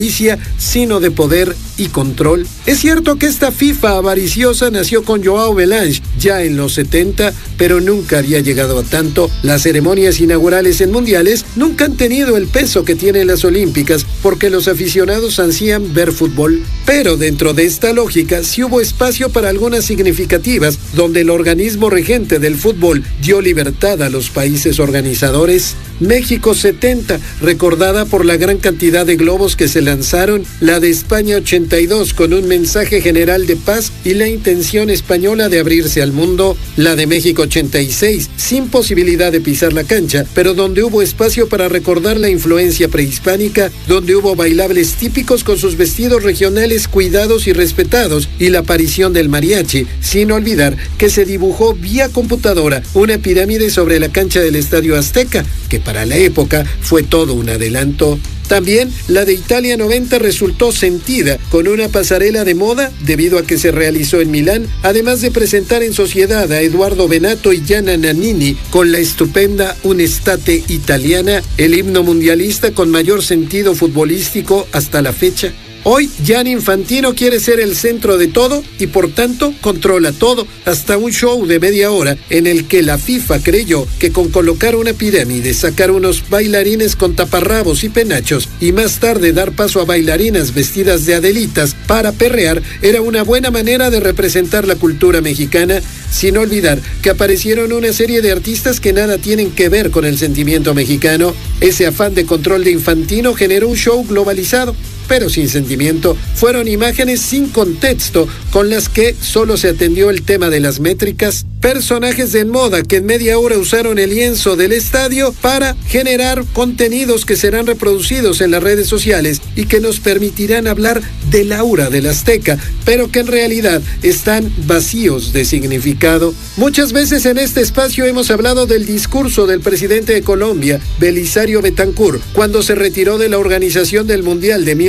sino de poder y control. Es cierto que esta FIFA avariciosa nació con Joao Belange ya en los 70, pero nunca había llegado a tanto. Las ceremonias inaugurales en mundiales nunca han tenido el peso que tienen las olímpicas, porque los aficionados ansían ver fútbol. Pero dentro de esta lógica sí hubo espacio para algunas significativas, donde el organismo regente del fútbol dio libertad a los países organizadores. México 70, recordada por la gran cantidad de globos que se lanzaron, la de España 82 con un mensaje general de paz y la intención española de abrirse al mundo, la de México 86, sin posibilidad de pisar la cancha, pero donde hubo espacio para recordar la influencia prehispánica, donde hubo bailables típicos con sus vestidos regionales cuidados y respetados, y la aparición del mariachi, sin olvidar que se dibujó vía computadora una pirámide sobre la cancha del Estadio Azteca, que para la época fue todo un adelanto. También la de Italia 90 resultó sentida con una pasarela de moda debido a que se realizó en Milán, además de presentar en sociedad a Eduardo Benato y Gianna Nannini con la estupenda Un'estate italiana, el himno mundialista con mayor sentido futbolístico hasta la fecha. Hoy, Gianni Infantino quiere ser el centro de todo y por tanto controla todo, hasta un show de media hora en el que la FIFA creyó que con colocar una pirámide, sacar unos bailarines con taparrabos y penachos y más tarde dar paso a bailarinas vestidas de adelitas para perrear era una buena manera de representar la cultura mexicana, sin olvidar que aparecieron una serie de artistas que nada tienen que ver con el sentimiento mexicano. Ese afán de control de Infantino generó un show globalizado, pero sin sentimiento. Fueron imágenes sin contexto con las que solo se atendió el tema de las métricas. Personajes de moda que en media hora usaron el lienzo del estadio para generar contenidos que serán reproducidos en las redes sociales y que nos permitirán hablar del aura del Azteca, pero que en realidad están vacíos de significado. Muchas veces en este espacio hemos hablado del discurso del presidente de Colombia, Belisario Betancur, cuando se retiró de la organización del Mundial de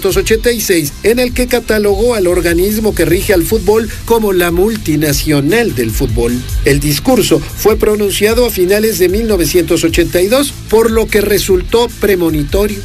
1986, en el que catalogó al organismo que rige al fútbol como la multinacional del fútbol. El discurso fue pronunciado a finales de 1982, por lo que resultó premonitorio.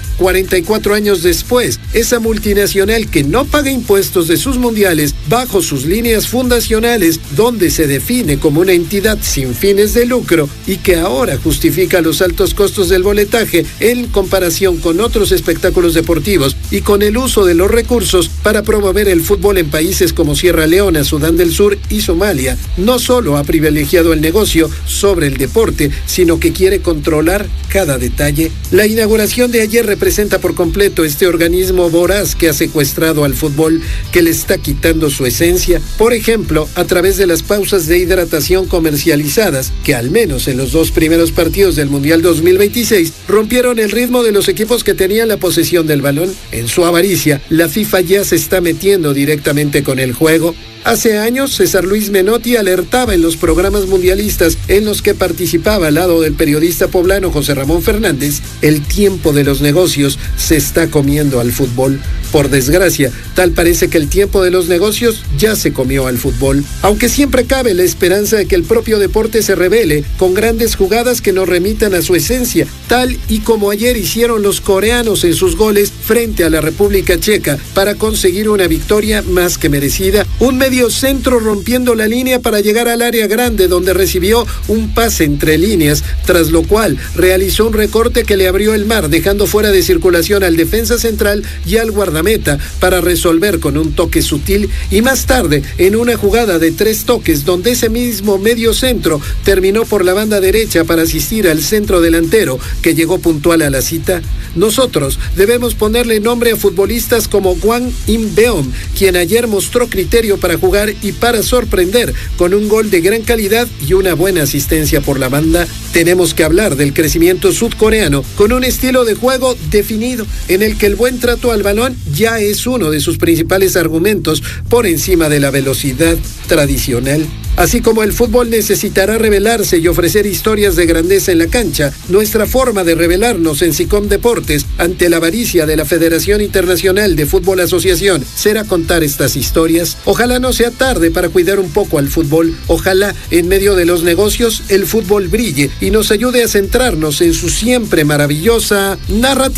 44 años después, esa multinacional que no paga impuestos de sus mundiales bajo sus líneas fundacionales, donde se define como una entidad sin fines de lucro y que ahora justifica los altos costos del boletaje en comparación con otros espectáculos deportivos y con el uso de los recursos para promover el fútbol en países como Sierra Leona, Sudán del Sur y Somalia, no solo ha privilegiado el negocio sobre el deporte, sino que quiere controlar cada detalle. La inauguración de ayer representa por completo este organismo voraz que ha secuestrado al fútbol, que le está quitando su esencia, por ejemplo, a través de las pausas de hidratación comercializadas, que al menos en los 2 primeros partidos del Mundial 2026 rompieron el ritmo de los equipos que tenían la posesión del balón. En su avaricia, la FIFA ya se está metiendo directamente con el juego. Hace años, César Luis Menotti alertaba en los programas mundialistas en los que participaba al lado del periodista poblano José Ramón Fernández: el tiempo de los negocios se está comiendo al fútbol. Por desgracia, tal parece que el tiempo de los negocios ya se comió al fútbol, aunque siempre cabe la esperanza de que el propio deporte se revele con grandes jugadas que nos remitan a su esencia, tal y como ayer hicieron los coreanos en sus goles frente a la República Checa para conseguir una victoria más que merecida. Un medio centro rompiendo la línea para llegar al área grande, donde recibió un pase entre líneas, tras lo cual realizó un recorte que le abrió el mar, dejando fuera de circulación al defensa central y al guardameta para resolver con un toque sutil, y más tarde en una jugada de 3 toques donde ese mismo medio centro terminó por la banda derecha para asistir al centro delantero que llegó puntual a la cita. Nosotros debemos ponerle nombre a futbolistas como Hwang In-beom, quien ayer mostró criterio para jugar y para sorprender con un gol de gran calidad y una buena asistencia por la banda. Tenemos que hablar del crecimiento sudcoreano con un estilo de juego definido, en el que el buen trato al balón ya es uno de sus principales argumentos por encima de la velocidad tradicional. Así como el fútbol necesitará revelarse y ofrecer historias de grandeza en la cancha, nuestra forma de revelarnos en SICOM Deportes ante la avaricia de la Federación Internacional de Fútbol Asociación será contar estas historias. Ojalá no sea tarde para cuidar un poco al fútbol. Ojalá en medio de los negocios el fútbol brille y nos ayude a centrarnos en su siempre maravillosa narrativa.